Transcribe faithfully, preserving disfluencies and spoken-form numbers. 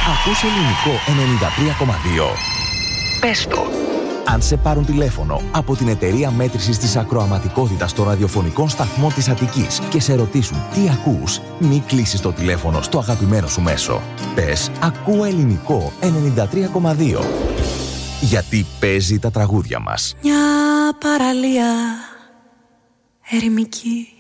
Ακούς Ελληνικό ενενήντα τρία κόμμα δύο. Πες το. Αν σε πάρουν τηλέφωνο από την εταιρεία μέτρησης της ακροαματικότητας των ραδιοφωνικών σταθμών της Αττικής και σε ρωτήσουν τι ακούς, μη κλείσεις το τηλέφωνο στο αγαπημένο σου μέσο. Πες «Ακούω Ελληνικό ενενήντα τρία κόμμα δύο». Γιατί παίζει τα τραγούδια μας. Μια παραλία ερημική